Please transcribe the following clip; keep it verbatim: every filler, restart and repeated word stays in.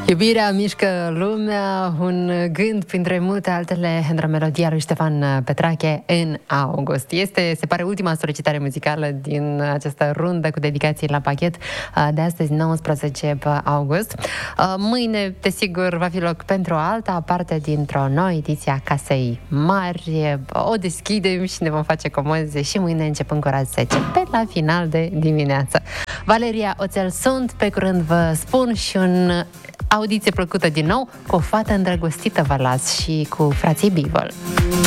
Iubirea mișcă lumea, un gând printre multe altele într-o melodie a lui Ștefan Petrache în august. Este, se pare, ultima solicitare muzicală din această rundă cu dedicații la pachet de astăzi, nouăsprezece august. Mâine, desigur, va fi loc pentru alta parte dintr-o nouă ediție a Casei Mari. O deschidem și ne vom face comozi și mâine începând cu ora zece, pe la final de dimineață. Valeria Oțel sunt, pe curând vă spun și un audiție plăcută din nou, cu o fată îndrăgostită vă las și cu frații Beagle.